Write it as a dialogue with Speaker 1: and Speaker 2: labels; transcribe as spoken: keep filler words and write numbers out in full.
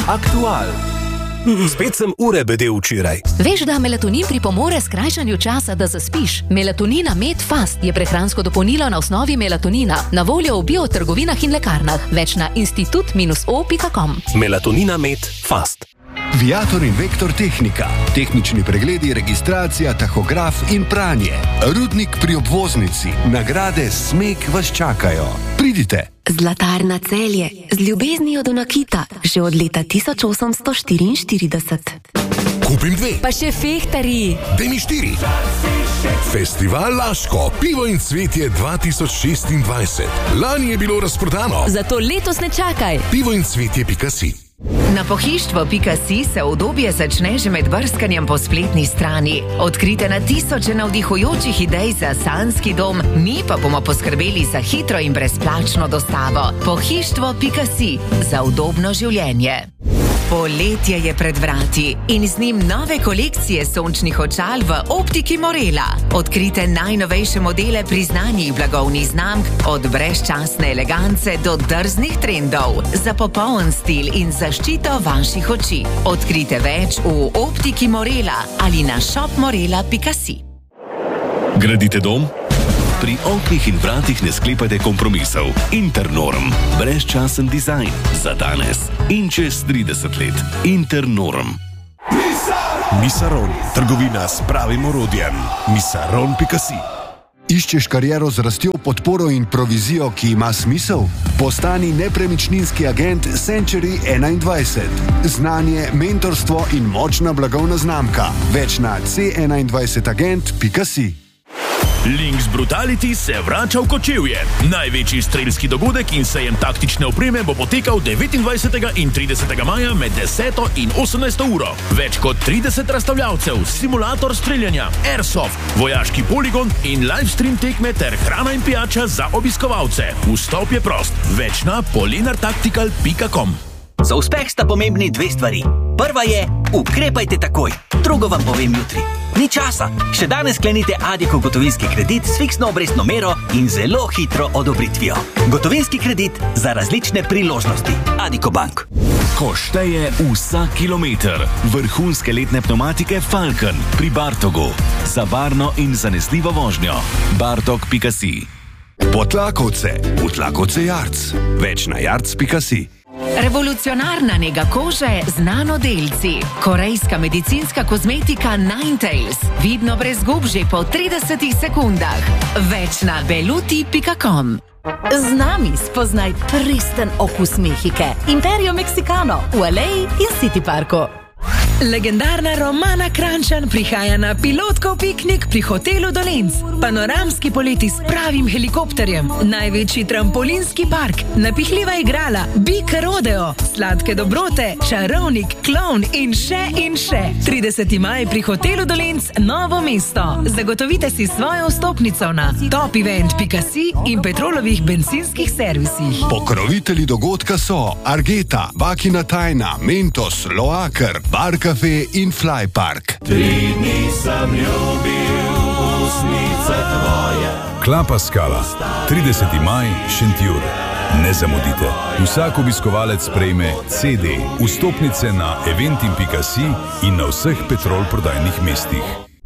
Speaker 1: Aktual. Spet sem ure bedel včeraj.
Speaker 2: Veš, da melatonin pripomore skrajšanju časa, da zaspiš? Melatonina Med Fast je prehransko dopolnilo na osnovi melatonina, na voljo v biotrgovinah in lekarnah. Več na institut o pika com.
Speaker 1: Melatonina Med Fast.
Speaker 3: Viator in Vektor Tehnika. Tehnični pregledi, registracija, tahograf in pranje. Rudnik pri obvoznici. Nagrade Smeg vas čakajo. Pridite.
Speaker 4: Zlatarna Celje. Z ljubeznijo do nakita. Že od leta tisoč osemsto štiriinštirideset.
Speaker 5: Kupim dve.
Speaker 6: Pa še fehtari.
Speaker 5: Dej mi štiri. Festival Laško. Pivo in cvetje dva tisoč šestindvajset. Lani je bilo razprodano.
Speaker 6: Zato letos ne čakaj.
Speaker 5: pivo in cvetje pika si.
Speaker 7: Na pohištvo pika si se obdobje začne že med brskanjem po spletni strani. Odkrite na tisoče navdihujočih idej za sanjski dom, mi pa bomo poskrbeli za hitro in brezplačno dostavo. Pohištvo pika si za udobno življenje. Poletje je pred vrati in z njim nove kolekcije sončnih očal v optiki Morela. Odkrite najnovejše modele priznanih blagovnih znamk, od brezčasne elegance do drznih trendov, za popoln stil in zaščito vaših oči. Odkrite več v optiki Morela ali na shop morela pika si.
Speaker 8: Gradite dom? Pri oknih in vratih ne sklepajte kompromisov. Internorm. Brezčasen dizajn. Za danes in čez trideset let. Internorm.
Speaker 3: Misaron. Trgovina s pravim orodjem. misaron pika si. Iščeš kariero z rastjo, podporo in provizijo, ki ima smisel? Postani nepremičninski agent Century enaindvajset. Znanje, mentorstvo in močna blagovna znamka. Več na c enaindvajset agent pika si.
Speaker 9: Lynx Brutality se vrača v Kočevje. Največji strelski dogodek in sejem taktične opreme bo potekal devetindvajsetega in tridesetega maja med deseto in osemnajsto uro. Več kot trideset razstavljavcev, simulator streljanja, airsoft, vojaški poligon in livestream tekme ter hrana in pijača za obiskovalce. Vstop je prost. Več na polenartactical pika com.
Speaker 10: Za uspeh sta pomembni dve stvari. Prva je, ukrepajte takoj. Drugo vam povem jutri. Ni časa. Še danes sklenite Addiko gotovinski kredit s fiksno obrestno mero in zelo hitro odobritvijo. Gotovinski kredit za različne priložnosti. Addiko Bank.
Speaker 8: Ko šteje vsak kilometer. Vrhunske letne pneumatike Falcon pri Bartogu. Za varno in zanesljivo vožnjo. bartok pika si.
Speaker 3: Potlakovce. Potlakovce Jarc. Več na jarc pika si.
Speaker 7: Revolucionarna nega kože z nanodelci. Korejska medicinska kozmetika Ninetales. Vidno brez gub že po tridesetih sekundah. Več na beluti pika com.
Speaker 6: Z nami spoznaj pristen okus Mehike. Imperio Mexicano v Aleji in City Parku.
Speaker 11: Legendarna Romana Kranjčan prihaja na pilotkov piknik pri hotelu Dolenc. Panoramski poleti s pravim helikopterjem, največji trampolinski park, napihljiva igrala, bik rodeo, sladke dobrote, čarovnik, klovn in še in še. trideseti maj pri hotelu Dolenc, Novo mesto. Zagotovite si svojo vstopnico na top event pika si in Petrolovih bencinskih servisih.
Speaker 3: Pokrovitelji dogodka so Argeta, Bakina Tajna, Mentos, Loaker, Bar Cafe in Fly Park.
Speaker 12: Tri dni sem ljubil, usnica tvoja.
Speaker 13: Klapa Skala, trideseti maj, Šentjur. Ne zamudite. Vsak obiskovalec prejme ce de, vstopnice na eventim pika si in na vseh Petrol prodajnih mestih.